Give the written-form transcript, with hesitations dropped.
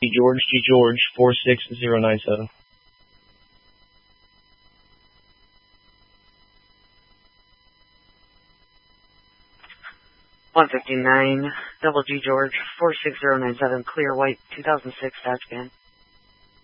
George 46097. 159, Double G George 46097, clear white 2006 Dodge van.